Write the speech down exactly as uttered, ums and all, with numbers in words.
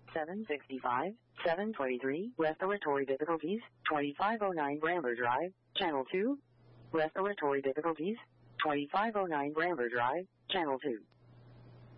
seven sixty-five, seven twenty-three, respiratory difficulties, twenty-five oh nine Bramber Drive, Channel two. Respiratory difficulties, twenty-five oh nine Bramber Drive, Channel two.